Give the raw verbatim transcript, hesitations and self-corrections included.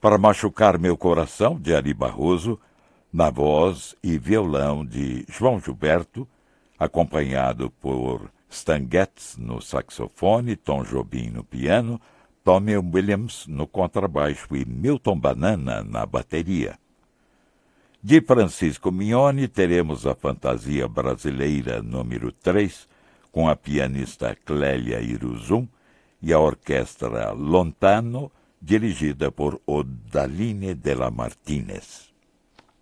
Para Machucar Meu Coração, de Ari Barroso, na voz e violão de João Gilberto, acompanhado por Stan Getz no saxofone, Tom Jobim no piano, Tommy Williams no contrabaixo e Milton Banana na bateria. De Francisco Mignone, teremos a Fantasia Brasileira número três, com a pianista Clélia Iruzum e a orquestra Lontano, dirigida por Odaline de la Martínez.